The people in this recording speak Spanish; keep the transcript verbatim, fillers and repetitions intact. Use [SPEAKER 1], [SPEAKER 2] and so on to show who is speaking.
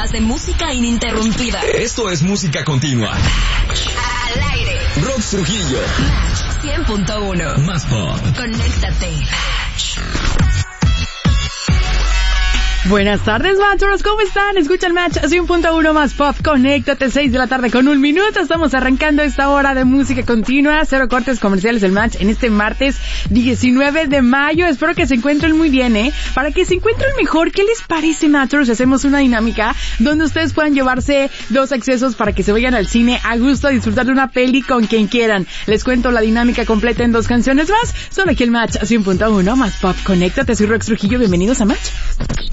[SPEAKER 1] horas de música ininterrumpida.
[SPEAKER 2] Esto es música continua.
[SPEAKER 1] Al aire.
[SPEAKER 2] Rox Trujillo.
[SPEAKER 1] Match cien punto uno.
[SPEAKER 2] Más pop.
[SPEAKER 1] Conéctate.
[SPEAKER 3] Buenas tardes, Matchers, ¿cómo están? Escucha el Match cien punto uno más pop. Conéctate, seis de la tarde con un minuto. Estamos arrancando esta hora de música continua. Cero cortes comerciales del Match en este martes diecinueve de mayo. Espero que se encuentren muy bien, ¿eh? Para que se encuentren mejor, ¿qué les parece, Matchers? Hacemos una dinámica donde ustedes puedan llevarse dos accesos para que se vayan al cine a gusto a disfrutar de una peli con quien quieran. Les cuento la dinámica completa en dos canciones más. Solo aquí el Match cien punto uno más pop. Conéctate, soy Rox Trujillo. Bienvenidos a Match.